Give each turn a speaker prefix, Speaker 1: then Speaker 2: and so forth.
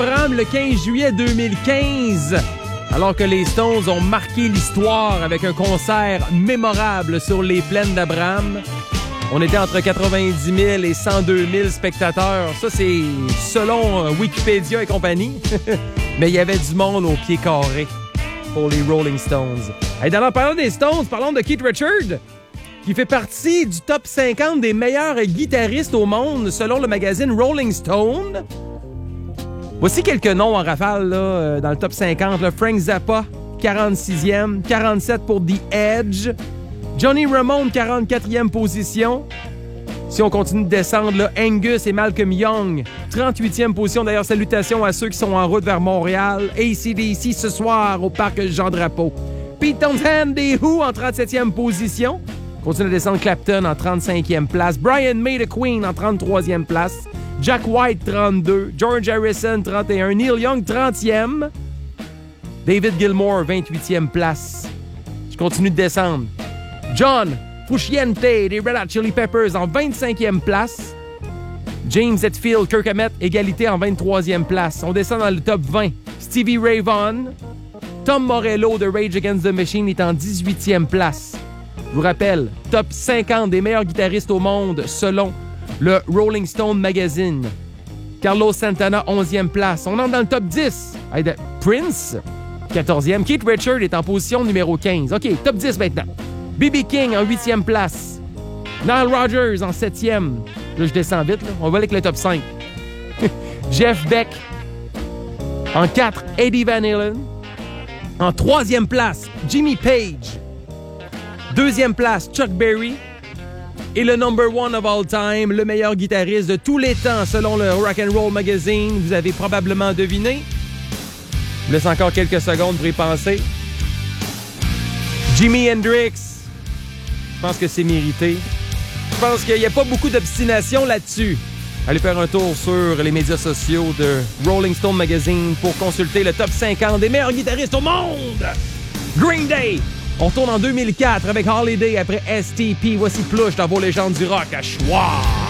Speaker 1: Abraham le 15 juillet 2015. Alors que les Stones ont marqué l'histoire avec un concert mémorable sur les plaines d'Abraham. On était entre 90 000 et 102 000 spectateurs. Ça, c'est selon Wikipédia et compagnie. Mais il y avait du monde au pied carré pour les Rolling Stones. Et d'ailleurs, parlant des Stones, parlons de Keith Richards, qui fait partie du top 50 des meilleurs guitaristes au monde selon le magazine Rolling Stone. Voici quelques noms en rafale là, dans le top 50. Là. Frank Zappa, 46e. 47 pour The Edge. Johnny Ramone, 44e position. Si on continue de descendre, là, Angus et Malcolm Young, 38e position. D'ailleurs, salutations à ceux qui sont en route vers Montréal. AC/DC ce soir au parc Jean-Drapeau. Pete Townshend des Who en 37e position. Continue de descendre Clapton en 35e place. Brian May de Queen en 33e place. Jack White, 32. George Harrison, 31. Neil Young, 30e. David Gilmour, 28e place. Je continue de descendre. John Frusciante des Red Hot Chili Peppers en 25e place. James Hetfield, Kirk Hammett, égalité en 23e place. On descend dans le top 20. Stevie Ray Vaughan. Tom Morello de Rage Against the Machine est en 18e place. Je vous rappelle, top 50 des meilleurs guitaristes au monde selon le Rolling Stone Magazine. Carlos Santana, 11e place. On entre dans le top 10. Prince, 14e. Keith Richards est en position numéro 15. OK, top 10 maintenant. B.B. King en 8e place. Nile Rodgers en 7e. Là, je descends vite. Là. On va avec le top 5. Jeff Beck. En 4, Eddie Van Halen. En 3e place, Jimmy Page. 2e place, Chuck Berry. Et le number one of all time, le meilleur guitariste de tous les temps, selon le Rock and Roll Magazine. Vous avez probablement deviné. Je vous laisse encore quelques secondes pour y penser. Jimi Hendrix. Je pense que c'est mérité. Je pense qu'il n'y a pas beaucoup d'obstination là-dessus. Allez faire un tour sur les médias sociaux de Rolling Stone Magazine pour consulter le top 50 des meilleurs guitaristes au monde. Green Day. On retourne en 2004 avec Holiday après STP. Voici Plush dans vos légendes du rock à Choix.